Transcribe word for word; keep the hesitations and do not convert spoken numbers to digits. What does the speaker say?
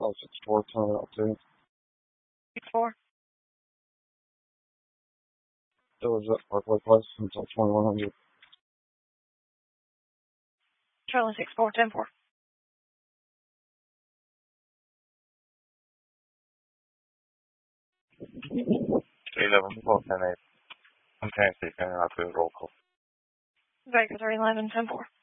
Charlie six four, ten out two. six four. It was at Parkway Place until twenty-one hundred. Charlie six four, ten four. eleven four, ten eight. I'm transferring out to a roll call. Baker three eleven, ten four.